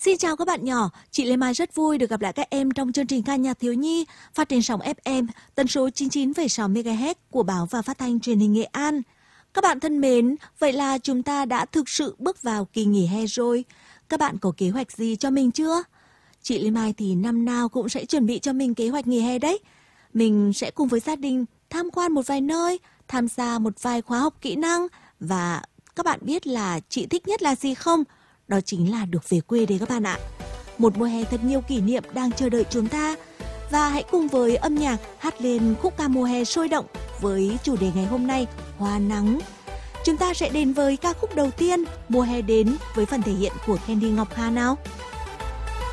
Xin chào các bạn nhỏ, chị Lê Mai rất vui được gặp lại các em trong chương trình ca nhạc thiếu nhi phát trên sóng FM tần số 99,6 MHz của báo và phát thanh truyền hình Nghệ An. Các bạn thân mến, vậy là chúng ta đã thực sự bước vào kỳ nghỉ hè rồi. Các bạn có kế hoạch gì cho mình chưa? Chị Lê Mai thì năm nào cũng sẽ chuẩn bị cho mình kế hoạch nghỉ hè đấy. Mình sẽ cùng với gia đình tham quan một vài nơi, tham gia một vài khóa học kỹ năng và các bạn biết là chị thích nhất là gì không? Đó chính là được về quê đấy các bạn ạ. Một mùa hè thật nhiều kỷ niệm đang chờ đợi chúng ta. Và hãy cùng với âm nhạc hát lên khúc ca mùa hè sôi động với chủ đề ngày hôm nay, Hoa Nắng. Chúng ta sẽ đến với ca khúc đầu tiên, Mùa Hè Đến, với phần thể hiện của Candy Ngọc Hà nào.